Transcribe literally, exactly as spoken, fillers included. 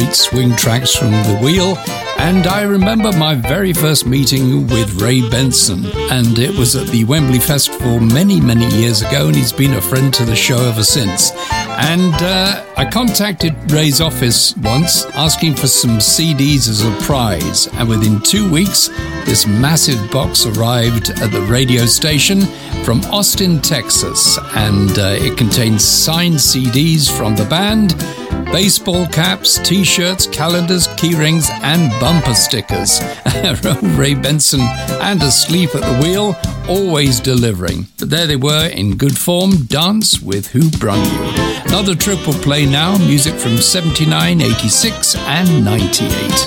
great swing tracks from The Wheel. And I remember my very first meeting with Ray Benson, and it was at the Wembley Festival many, many years ago, and he's been a friend to the show ever since. And uh, I contacted Ray's office once, asking for some C Ds as a prize, and within two weeks, this massive box arrived at the radio station from Austin, Texas, and uh, it contains signed C Ds from the band, baseball caps, t-shirts, calendars, keyrings, and bumper stickers. Ray Benson and Asleep at the Wheel, always delivering. But there they were in good form, Dance with Who Brung You. Another triple play now, music from seventy-nine, eighty-six, and ninety-eight.